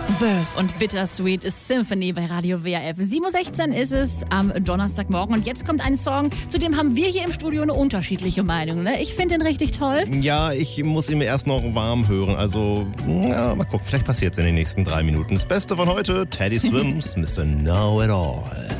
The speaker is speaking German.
Verve und Bittersweet Symphony bei Radio WRF. 7.16 Uhr ist es am Donnerstagmorgen und jetzt kommt ein Song, zu dem haben wir hier im Studio eine unterschiedliche Meinung. Ne? Ich finde ihn richtig toll. Ja, ich muss ihn mir erst noch warm hören. Also, ja, mal gucken, vielleicht passiert es in den nächsten 3 Minuten. Das Beste von heute, Teddy Swims, Mr. Know-It-All.